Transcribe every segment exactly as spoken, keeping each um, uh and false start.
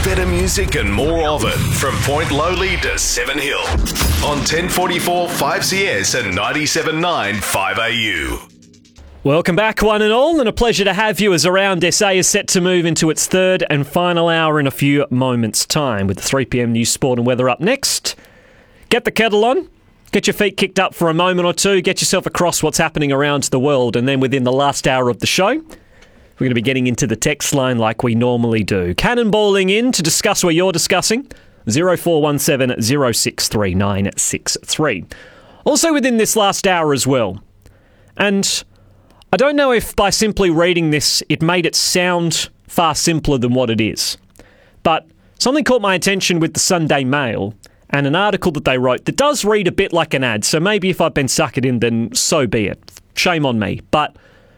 better music and more of it from Point Lowly to Seven Hill on ten forty-four five C S and ninety-seven point nine five A U. Welcome back, one and all, and a pleasure to have you as Around S A is set to move into its third and final hour in a few moments' time with the three p m news, sport and weather up next. Get the kettle on, get your feet kicked up for a moment or two, get yourself across what's happening around the world, and then within the last hour of the show, we're going to be getting into the text line like we normally do. Cannonballing in to discuss what you're discussing, zero four one seven zero six three nine six three. Also within this last hour as well, and I don't know if by simply reading this it made it sound far simpler than what it is, but something caught my attention with the Sunday Mail and an article that they wrote that does read a bit like an ad, so maybe if I've been suckered in, then so be it. Shame on me. But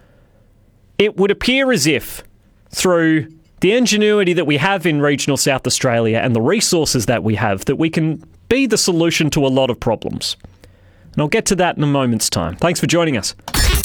it would appear as if, through the ingenuity that we have in regional South Australia and the resources that we have, that we can be the solution to a lot of problems. And I'll get to that in a moment's time. Thanks for joining us.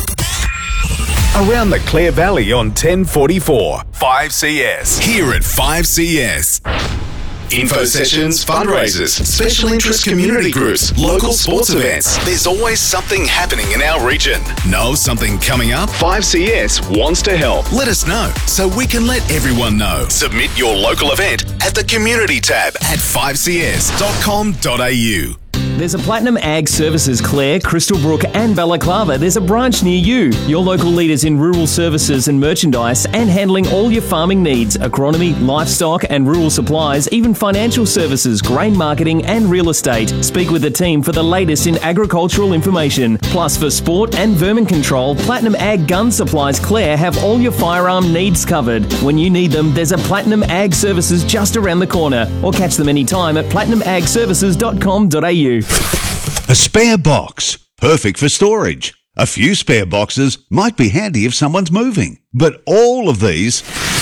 Around the Clare Valley on ten forty-four five C S. Here at five C S. Info sessions, fundraisers, special interest community groups, local sports events. There's always something happening in our region. Know something coming up? five C S wants to help. Let us know so we can let everyone know. Submit your local event at the community tab at five c s dot com dot a u. There's a Platinum Ag Services Clare, Crystal Brook and Balaclava. There's a branch near you. Your local leaders in rural services and merchandise and handling all your farming needs, agronomy, livestock and rural supplies, even financial services, grain marketing and real estate. Speak with the team for the latest in agricultural information. Plus for sport and vermin control, Platinum Ag Gun Supplies Clare have all your firearm needs covered. When you need them, there's a Platinum Ag Services just around the corner, or catch them anytime at platinum ag services dot com dot a u. A spare box, perfect for storage. A few spare boxes might be handy if someone's moving. But all of these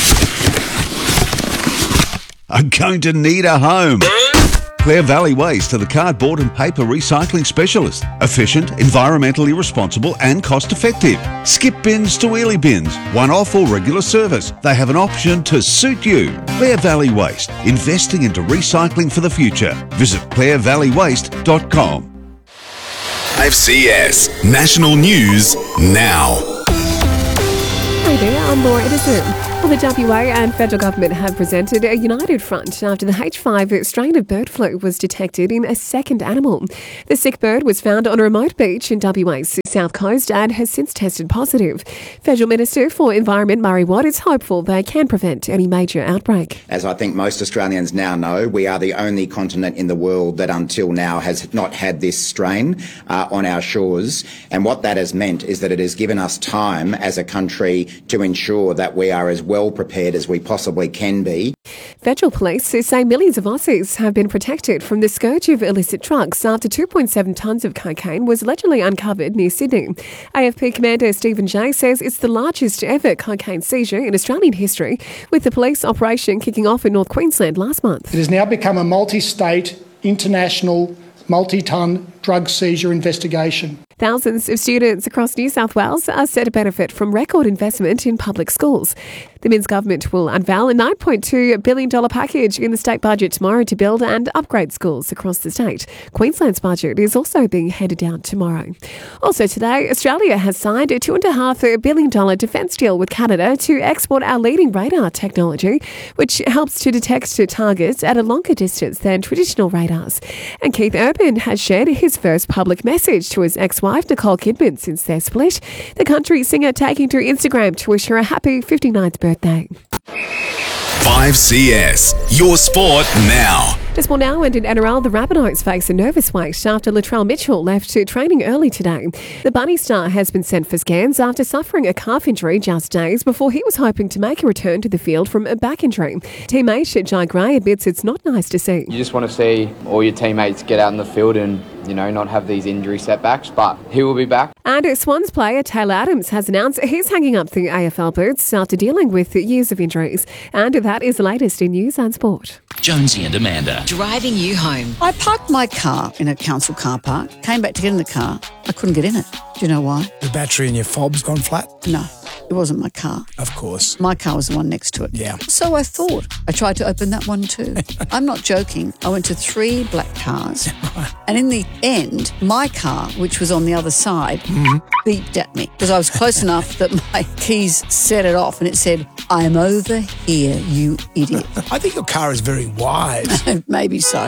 are going to need a home. Clare Valley Waste are the cardboard and paper recycling specialist. Efficient, environmentally responsible and cost-effective. Skip bins to wheelie bins, one-off or regular service. They have an option to suit you. Clare Valley Waste, investing into recycling for the future. Visit clare valley waste dot com. five C S National News Now. Hi there, I'm Laura Edison. Well, the W A and federal government have presented a united front after the H five strain of bird flu was detected in a second animal. The sick bird was found on a remote beach in W A's south coast and has since tested positive. Federal Minister for Environment Murray Watt is hopeful they can prevent any major outbreak. As I think most Australians now know, we are the only continent in the world that until now has not had this strain uh, on our shores. And what that has meant is that it has given us time as a country to ensure that we are as well prepared as we possibly can be. Federal police say millions of Aussies have been protected from the scourge of illicit drugs after two point seven tonnes of cocaine was allegedly uncovered near Sydney. A F P Commander Stephen Jay says it's the largest ever cocaine seizure in Australian history, with the police operation kicking off in North Queensland last month. It has now become a multi-state, international, multi-tonne drug seizure investigation. Thousands of students across New South Wales are set to benefit from record investment in public schools. The Minns government will unveil a nine point two billion dollars package in the state budget tomorrow to build and upgrade schools across the state. Queensland's budget is also being headed down tomorrow. Also today, Australia has signed a two point five billion dollars defence deal with Canada to export our leading radar technology, which helps to detect targets at a longer distance than traditional radars. And Keith Urban has shared his first public message to his ex-wife Nicole Kidman since their split. The country singer taking to Instagram to wish her a happy fifty-ninth birthday. five C S, your sport now. To sport now, and in N R L, the Rabbitohs face a nervous wait after Latrell Mitchell left to training early today. The Bunny star has been sent for scans after suffering a calf injury just days before he was hoping to make a return to the field from a back injury. Teammate Jai Gray admits it's not nice to see. You just want to see all your teammates get out in the field and you know, not have these injury setbacks, but he will be back. And Swans player Taylor Adams has announced he's hanging up the A F L boots after dealing with years of injuries. And that is the latest in news and sport. Jonesy and Amanda. Driving you home. I parked my car in a council car park, came back to get in the car. I couldn't get in it. Do you know why? The battery in your fob's gone flat? No. It wasn't my car. Of course. My car was the one next to it. Yeah. So I thought. I tried to open that one too. I'm not joking. I went to three black cars. And in the end, my car, which was on the other side, mm-hmm. beeped at me because I was close enough that my keys set it off and it said, I'm over here, you idiot. I think your car is very wise. Maybe so.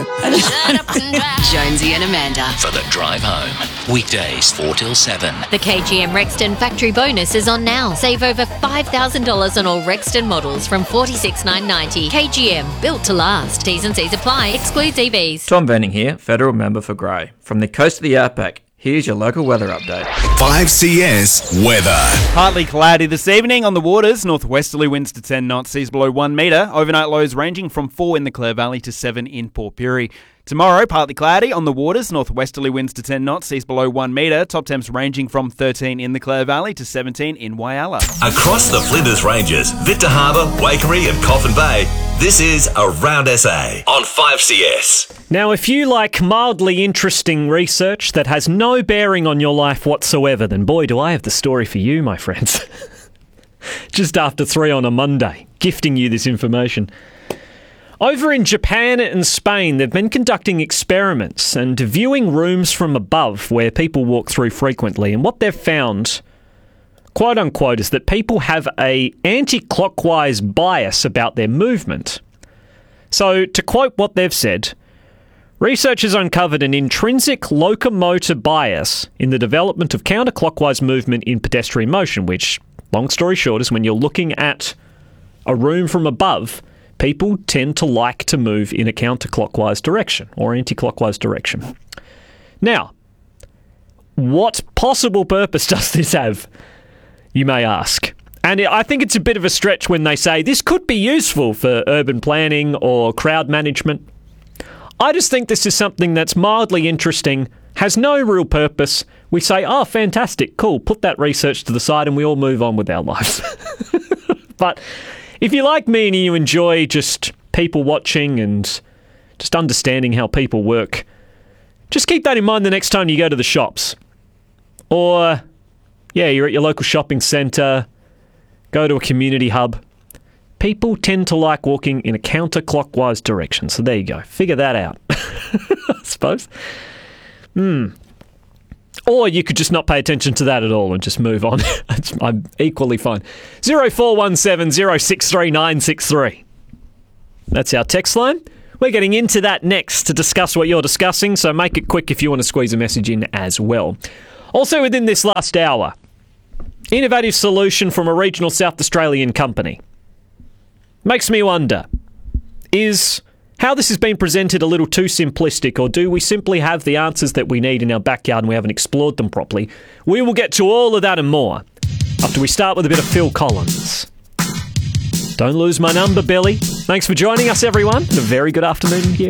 Jonesy and Amanda. For the drive home. Weekdays four till seven. The K G M Rexton factory bonus is on now. Save over five thousand dollars on all Rexton models from forty-six thousand nine hundred ninety dollars. K G M, built to last. T's and C's apply. Excludes E Vs. Tom Venning here, federal member for Grey. From the coast of the outback, here's your local weather update. five C S weather. Partly cloudy this evening on the waters. Northwesterly winds to ten knots, seas below one metre. Overnight lows ranging from four in the Clare Valley to seven in Port Pirie. Tomorrow, partly cloudy on the waters. Northwesterly winds to ten knots, seas below one metre. Top temps ranging from thirteen in the Clare Valley to seventeen in Whyalla. Across the Flinders Ranges, Victor Harbour, Waikerie and Coffin Bay, this is Around S A on five C S. Now, if you like mildly interesting research that has no bearing on your life whatsoever, then boy, do I have the story for you, my friends. Just after three on a Monday, gifting you this information. Over in Japan and Spain, they've been conducting experiments and viewing rooms from above where people walk through frequently. And what they've found, quote unquote, is that people have a anti-clockwise bias about their movement. So, to quote what they've said, researchers uncovered an intrinsic locomotor bias in the development of counterclockwise movement in pedestrian motion, which, long story short, is when you're looking at a room from above, people tend to like to move in a counterclockwise direction or anti-clockwise direction. Now, what possible purpose does this have, you may ask? And I think it's a bit of a stretch when they say this could be useful for urban planning or crowd management. I just think this is something that's mildly interesting, has no real purpose. We say, oh, fantastic, cool, put that research to the side and we all move on with our lives. But if you're like me and you enjoy just people watching and just understanding how people work, just keep that in mind the next time you go to the shops. Or, yeah, you're at your local shopping centre, go to a community hub. People tend to like walking in a counterclockwise direction. So there you go. Figure that out, I suppose. Hmm. Or you could just not pay attention to that at all and just move on. I'm equally fine. zero four one seven zero six three nine six three. That's our text line. We're getting into that next to discuss what you're discussing, so make it quick if you want to squeeze a message in as well. Also within this last hour, innovative solution from a regional South Australian company. Makes me wonder, is how this has been presented a little too simplistic, or do we simply have the answers that we need in our backyard and we haven't explored them properly? We will get to all of that and more after we start with a bit of Phil Collins. Don't lose my number, Billy. Thanks for joining us, everyone, and a very good afternoon here.